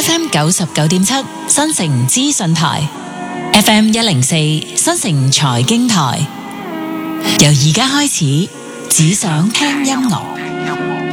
FM 99.7新城資訊台，FM 104新城財經台。由而家開始，只想聽音樂。